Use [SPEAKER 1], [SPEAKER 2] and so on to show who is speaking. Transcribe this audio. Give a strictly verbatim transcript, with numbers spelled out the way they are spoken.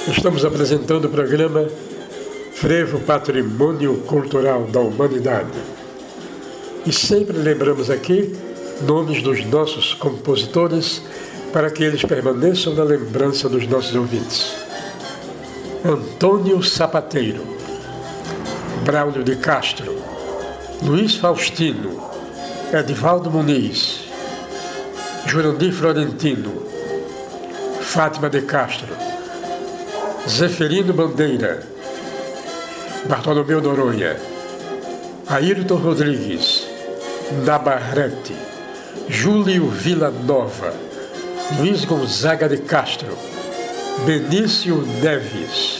[SPEAKER 1] Estamos apresentando o programa Frevo Patrimônio Cultural da Humanidade. E sempre lembramos aqui nomes dos nossos compositores para que eles permaneçam na lembrança dos nossos ouvintes. Antônio Sapateiro, Braulio de Castro, Luiz Faustino, Edivaldo Muniz, Jurandir Florentino, Fátima de Castro, Zeferino Bandeira, Bartolomeu Noronha, Ayrton Rodrigues, Nabarrete, Júlio Villanova, Luiz Gonzaga de Castro, Benício Neves,